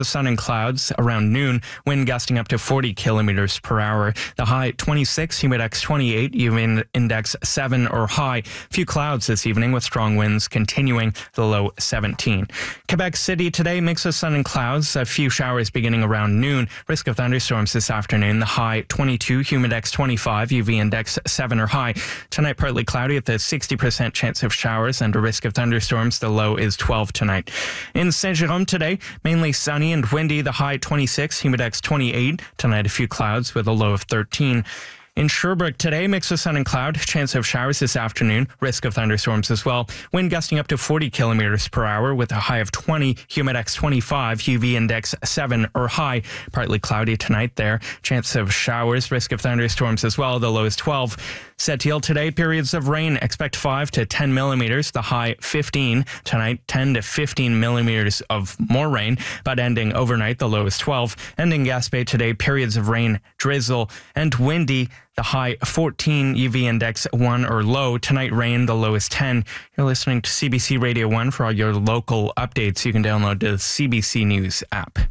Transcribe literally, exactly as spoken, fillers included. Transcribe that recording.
The sun and clouds around noon, wind gusting up to forty kilometers per hour. The high twenty-six, humidex twenty-eight, U V index seven or high. Few clouds this evening with strong winds continuing, the low seventeen. Quebec City today, mix of sun and clouds. A few showers beginning around noon. Risk of thunderstorms this afternoon. The high twenty-two, humidex twenty-five, U V index seven or high. Tonight partly cloudy with a sixty percent chance of showers and a risk of thunderstorms. The low is twelve tonight. In Saint-Jérôme today, mainly sunny and windy, the high twenty-six, humidex twenty-eight. Tonight, a few clouds with a low of thirteen. In Sherbrooke today, mix of sun and cloud, chance of showers this afternoon, risk of thunderstorms as well. Wind gusting up to forty kilometers per hour with a high of twenty, humidex twenty-five, U V index seven or high. Partly cloudy tonight there. Chance of showers, risk of thunderstorms as well. The low is twelve. Sept-Îles today, periods of rain. Expect five to ten millimeters, the high fifteen. Tonight, ten to fifteen millimeters of more rain, but ending overnight, the low is twelve. And in Gaspé today, periods of rain, drizzle, and windy. The high fourteen, U V index one or low. Tonight rain, the low is ten. You're listening to C B C Radio one. For all your local updates, you can download the C B C News app.